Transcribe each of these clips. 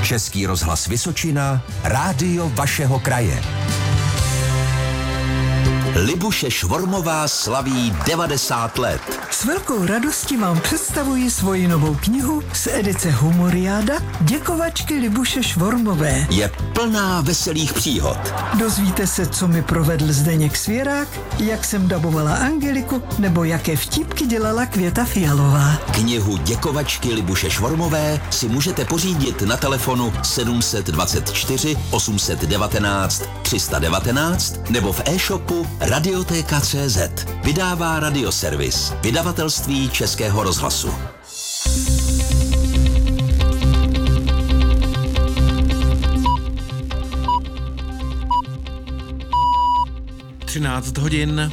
Český rozhlas Vysočina, rádio vašeho kraje. Libuše Švormová slaví 90 let. S velkou radostí vám představuji svoji novou knihu z edice Humoriáda Děkovačky Libuše Švormové. Je plná veselých příhod. Dozvíte se, co mi provedl Zdeněk Svěrák, jak jsem dabovala Angeliku, nebo jaké vtípky dělala Květa Fialová. Knihu Děkovačky Libuše Švormové si můžete pořídit na telefonu 724 819 319 nebo v e-shopu Radiotéka.cz. Vydává Radioservis, vydavatelství Českého rozhlasu. Třináct hodin.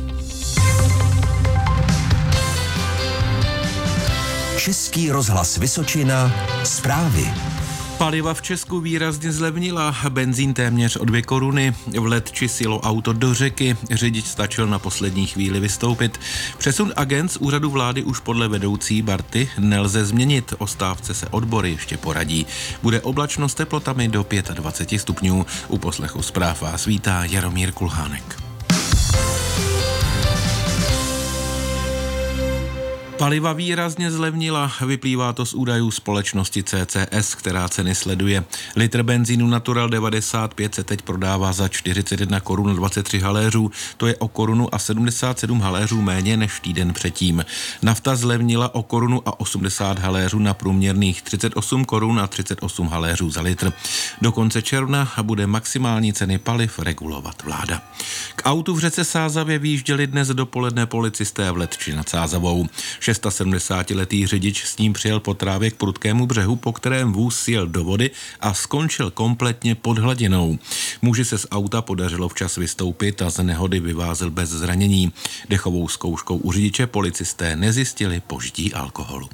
Český rozhlas Vysočina, zprávy. Paliva v Česku výrazně zlevnila, benzín téměř o 2 koruny, vlet či sjelo auto do řeky, řidič stačil na poslední chvíli vystoupit. Přesun agent z úřadu vlády už podle vedoucí Barty nelze změnit, o stávce se odbory ještě poradí. Bude oblačno s teplotami do 25 stupňů. U poslechu zpráv vás vítá Jaromír Kulhánek. Paliva výrazně zlevnila, vyplývá to z údajů společnosti CCS, která ceny sleduje. Litr benzínu Natural 95 se teď prodává za 41 korun 23 haléřů, to je o korunu a 77 haléřů méně než týden předtím. Nafta zlevnila o korunu a 80 haléřů na průměrných 38 korun a 38 haléřů za litr. Do konce června bude maximální ceny paliv regulovat vláda. K autu v řece Sázavě vyjížděli dnes dopoledne policisté v Letči nad Sázavou. 76letý řidič s ním přijel po trávě k prudkému břehu, po kterém vůz sjel do vody a skončil kompletně pod hladinou. Muži se z auta podařilo včas vystoupit a z nehody vyvázl bez zranění. Dechovou zkouškou u řidiče policisté nezjistili požití alkoholu.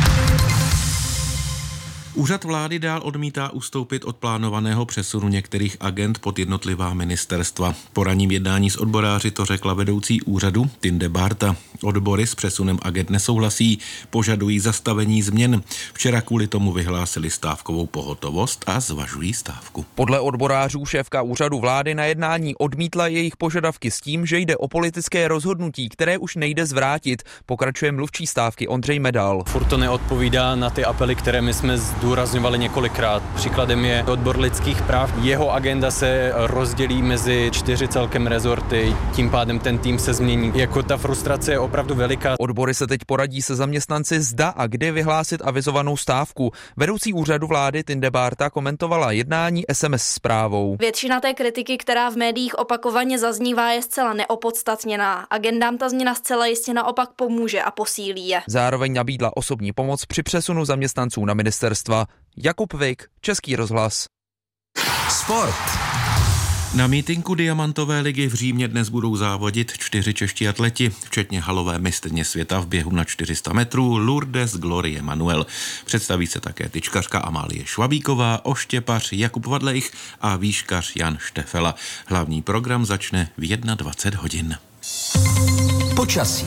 Úřad vlády dál odmítá ustoupit od plánovaného přesunu některých agent pod jednotlivá ministerstva. Po ranním jednání s odboráři to řekla vedoucí úřadu Tinde Barta. Odbory s přesunem agent nesouhlasí, požadují zastavení změn. Včera kvůli tomu vyhlásili stávkovou pohotovost a zvažují stávku. Podle odborářů šéfka úřadu vlády na jednání odmítla jejich požadavky s tím, že jde o politické rozhodnutí, které už nejde zvrátit, pokračuje mluvčí stávky Ondřej Medal. Furt to neodpovídá na ty apely, které my jsme zdůrazňovali několikrát. Příkladem je odbor lidských práv. Jeho agenda se rozdělí mezi 4 celkem rezorty, tím pádem ten tým se změní. Jako ta frustrace je opravdu veliká. Odbory se teď poradí se zaměstnanci, zda a kdy vyhlásit avizovanou stávku. Vedoucí úřadu vlády Tinde Barta komentovala jednání SMS zprávou. Většina té kritiky, která v médiích opakovaně zaznívá, je zcela neopodstatněná. Agendám ta změna zcela jistě naopak pomůže a posílí je. Zároveň nabídla osobní pomoc při přesunu zaměstnanců na ministerstva. Jakub Vik, Český rozhlas. Sport. Na mítinku Diamantové ligy v Římě dnes budou závodit 4 čeští atleti, včetně halové mistryně světa v běhu na 400 metrů Lourdes Glorie Manuel. Představí se také tyčkařka Amálie Švabíková, oštěpař Jakub Vadlejch a výškař Jan Štefela. Hlavní program začne v 21 hodin. Počasí.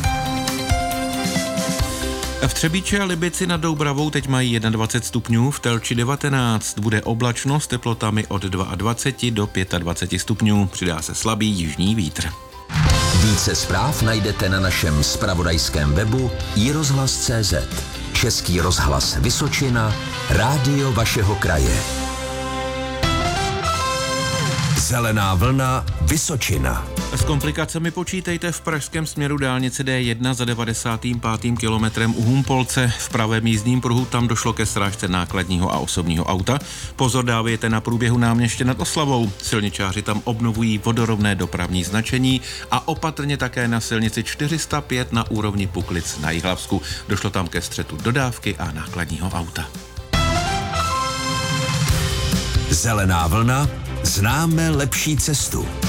V Třebíči a Libici nad Doubravou teď mají 21 stupňů, v Telči 19, bude oblačno s teplotami od 22 do 25 stupňů, přidá se slabý jižní vítr. Více zpráv najdete na našem zpravodajském webu iRozhlas.cz. Český rozhlas Vysočina, rádio vašeho kraje. Zelená vlna Vysočina. S komplikacemi počítejte v pražském směru dálnice D1 za 95. kilometrem u Humpolce. V pravém jízdním pruhu tam došlo ke srážce nákladního a osobního auta. Pozor dávejte na průběhu náměště nad Oslavou. Silničáři tam obnovují vodorovné dopravní značení a opatrně také na silnici 405 na úrovni Puklic na Jihlavsku. Došlo tam ke střetu dodávky a nákladního auta. Zelená vlna, známe lepší cestu.